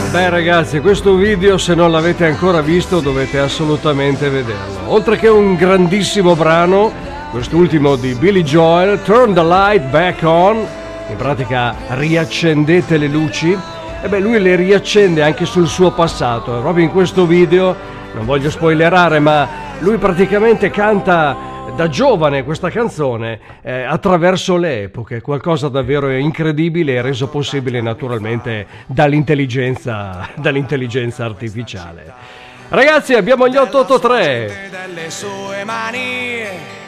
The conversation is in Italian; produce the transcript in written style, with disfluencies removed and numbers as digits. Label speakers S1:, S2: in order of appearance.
S1: Beh ragazzi, questo video se non l'avete ancora visto dovete assolutamente vederlo. Oltre che un grandissimo brano, quest'ultimo di Billy Joel, Turn the Light Back On, in pratica riaccendete le luci, e beh lui le riaccende anche sul suo passato, e proprio in questo video, non voglio spoilerare, ma lui praticamente canta da giovane questa canzone attraverso le epoche, qualcosa davvero incredibile e reso possibile naturalmente dall'intelligenza artificiale. Ragazzi, abbiamo gli 883.
S2: Delle sue mani